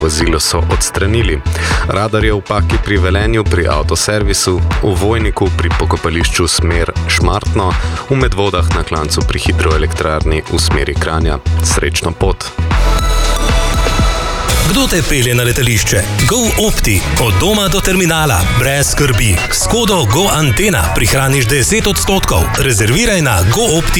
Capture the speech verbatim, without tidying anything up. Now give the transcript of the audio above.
Vozilo so odstranili. Radar je v Paki pri Velenju pri avtoservisu, v Vojniku pri pokopališču smer Šmartno, v Medvodah na klancu pri hidroelektrarni v smeri Kranja. Srečno pot! Kdo te pelje na letališče? GoOpti. Od doma do terminala. Brez skrbi. S kodo GoAntena prihraniš deset odstotkov. Rezerviraj na goopti.